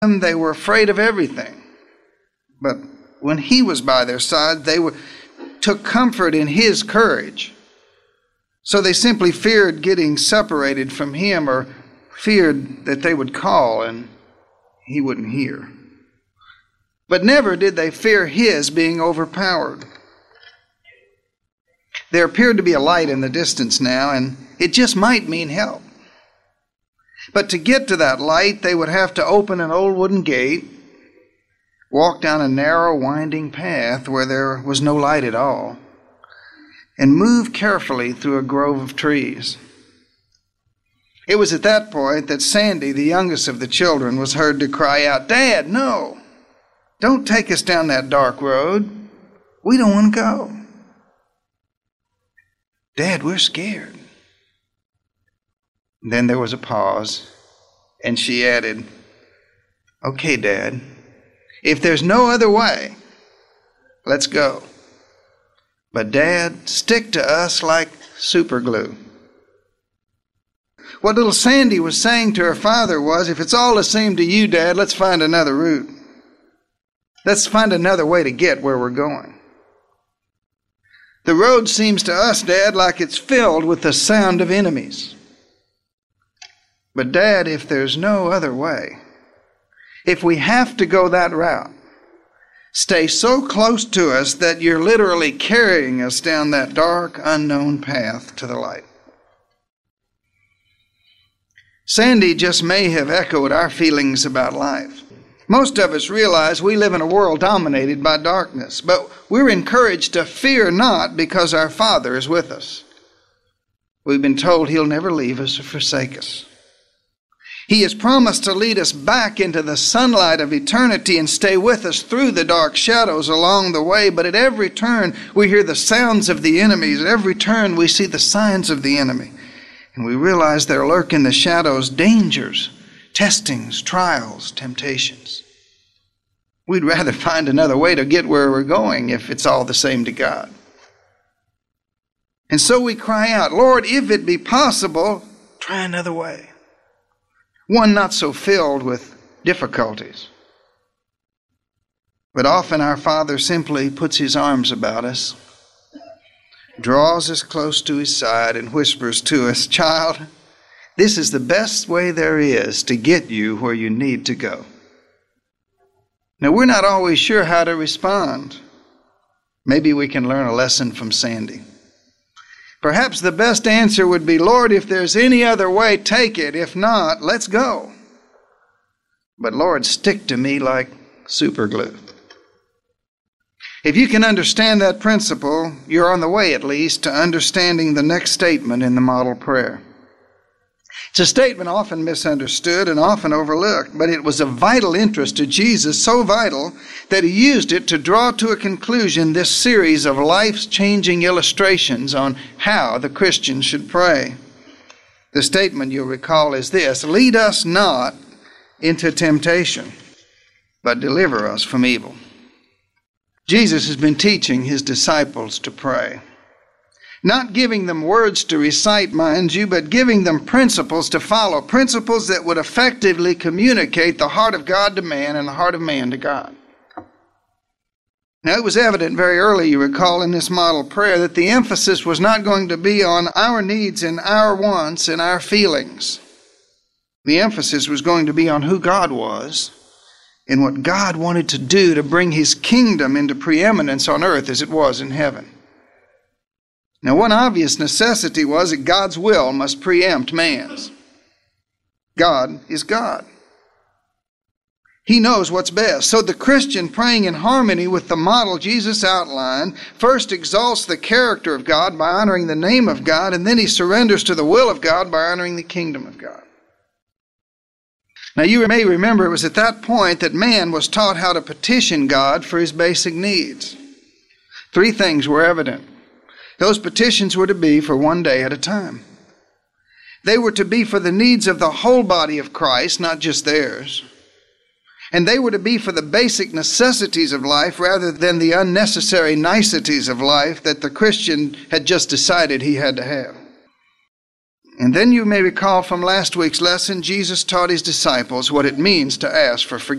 They were afraid of everything. But when he was by their side, they took comfort in his courage. So they simply feared getting separated from him, or feared that they would call and he wouldn't hear. But never did they fear his being overpowered. There appeared to be a light in the distance now, and it just might mean help. But to get to that light, they would have to open an old wooden gate, walk down a narrow, winding path where there was no light at all, and move carefully through a grove of trees. It was at that point that Sandy, the youngest of the children, was heard to cry out, "Dad, no! Don't take us down that dark road. We don't want to go. Dad, we're scared." And then there was a pause, and she added, "Okay, Dad, if there's no other way, let's go. But Dad, stick to us like super glue." What little Sandy was saying to her father was, if it's all the same to you, Dad, let's find another route. Let's find another way to get where we're going. The road seems to us, Dad, like it's filled with the sound of enemies. But Dad, if there's no other way, if we have to go that route, stay so close to us that you're literally carrying us down that dark, unknown path to the light. Sandy just may have echoed our feelings about life. Most of us realize we live in a world dominated by darkness, but we're encouraged to fear not because our Father is with us. We've been told He'll never leave us or forsake us. He has promised to lead us back into the sunlight of eternity and stay with us through the dark shadows along the way. But at every turn, we hear the sounds of the enemies. At every turn, we see the signs of the enemy. And we realize there lurk in the shadows dangers, testings, trials, temptations. We'd rather find another way to get where we're going if it's all the same to God. And so we cry out, "Lord, if it be possible, try another way. One not so filled with difficulties." But often our Father simply puts His arms about us, draws us close to His side, and whispers to us, "Child, this is the best way there is to get you where you need to go." Now, we're not always sure how to respond. Maybe we can learn a lesson from Sandy. Perhaps the best answer would be, "Lord, if there's any other way, take it. If not, let's go. But Lord, stick to me like super glue." If you can understand that principle, you're on the way at least to understanding the next statement in the model prayer. It's a statement often misunderstood and often overlooked, but it was of vital interest to Jesus, so vital that He used it to draw to a conclusion this series of life-changing illustrations on how the Christian should pray. The statement, you'll recall, is this: "Lead us not into temptation, but deliver us from evil." Jesus has been teaching His disciples to pray. Not giving them words to recite, mind you, but giving them principles to follow, principles that would effectively communicate the heart of God to man and the heart of man to God. Now, it was evident very early, you recall, in this model prayer that the emphasis was not going to be on our needs and our wants and our feelings. The emphasis was going to be on who God was and what God wanted to do to bring His kingdom into preeminence on earth as it was in heaven. Now, one obvious necessity was that God's will must preempt man's. God is God. He knows what's best. So the Christian, praying in harmony with the model Jesus outlined, first exalts the character of God by honoring the name of God, and then he surrenders to the will of God by honoring the kingdom of God. Now, you may remember it was at that point that man was taught how to petition God for his basic needs. Three things were evident. Those petitions were to be for one day at a time. They were to be for the needs of the whole body of Christ, not just theirs. And they were to be for the basic necessities of life rather than the unnecessary niceties of life that the Christian had just decided he had to have. And then you may recall from last week's lesson, Jesus taught his disciples what it means to ask for forgiveness.